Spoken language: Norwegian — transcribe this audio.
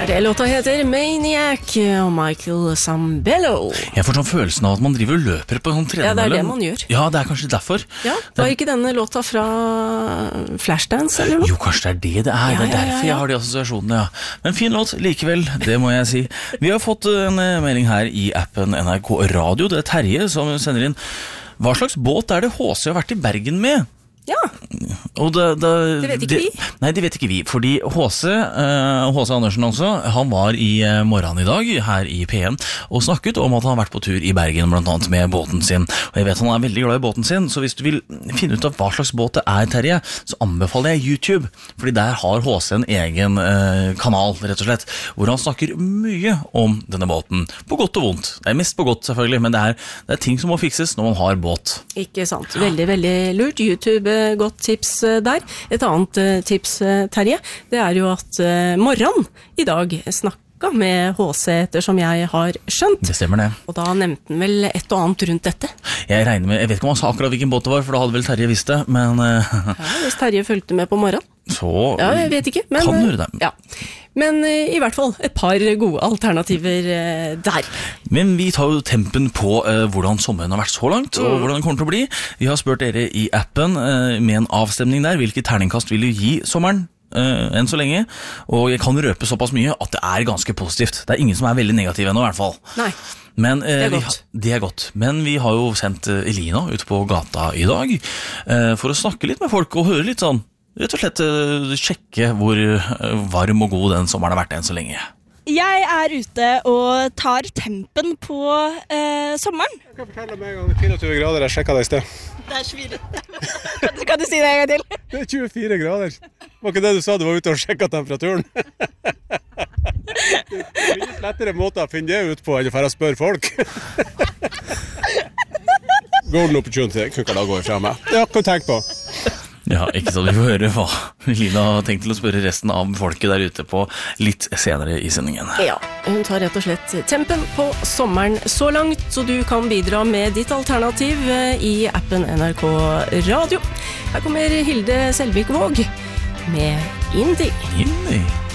Låta heter Maniac og Michael Sambello. Jeg får sånn følelsen av at man driver og løper på en sånn tredemølle. Ja, det det man gjør. Ja, det kanskje derfor. Ja, var ikke denne låta fra Flashdance, eller noe? Jo, kanskje det det er. Det derfor jeg har de assosiasjonene, ja. Men fin låt, likevel, det må jeg si. Vi har fått en melding her i appen NRK Radio. Det Terje som sender inn. Hva slags båt det HC har vært i Bergen med? Ja, og det vet ikke vi. Nei, det vet ikke vi, fordi HC Andersen også, han var i morgen i dag her i P1 og snakket om at han har vært på tur i Bergen blant annet med båten sin, og jeg vet han er veldig glad i båten sin, så hvis du vil finne ut av hva slags båt det Terje, så anbefaler jeg YouTube, fordi der har HC en egen kanal, rett og slett, hvor han snakker mye om denne båten, på godt og vondt. Det mest på godt selvfølgelig, men det er ting som må fikses når man har båt. Ikke sant, veldig, veldig lurt. YouTube, godt tips der. Et annet tips, Terje, det jo at Morran i dag snakka med HC ettersom jeg har skjønt. Det stemmer det. Og da nevnte han vel et og annet rundt dette. Jeg regner med, jeg vet ikke om han sa akkurat hvilken båt det var, for da hadde vel Terje visst det, men... Ja, hvis Terje fulgte med på morgen. Så ja, jeg vet ikke, men, kan høre det. Ja. Men i hvert fall et par gode alternativer der. Men vi tar jo tempen på hvordan sommeren har vært så langt, og hvordan den kommer til å bli. Vi har spurt dere i appen med en avstemning der, hvilket terningkast vil du gi sommeren? Enn så lenge, og jeg kan røpe såpass mye at det ganske positivt. Det ingen som veldig negativ ennå i hvert fall. Nei, men, godt. Det godt. Men vi har jo sendt Elina ut på gata i dag for å snakke litt med folk og høre litt sånn, rett og slett sjekke hvor varm og god den sommeren har vært enn så lenge. Jeg ute og tar tempen på sommeren. Jeg kan fortelle meg om 24 grader, jeg sjekket det i sted. Det 24. Kan du si det en gang til? Det 24 grader. Var ikke det du sa, du var ute og sjekket temperaturen? Det mye lettere måte å finne det ut på enn å spørre folk. Golden opportunity, kunne da gå ifra meg. Det har jeg tenkt på. Ja, ikke så vi får høre hva Lina har tenkt til å spørre resten av folket der ute på litt senere i sendingen. Ja, hun tar rett og slett tempen på sommeren så langt, så du kan bidra med ditt alternativ i appen NRK Radio. Her kommer Hilde Selvik Våg med Indie. Indie?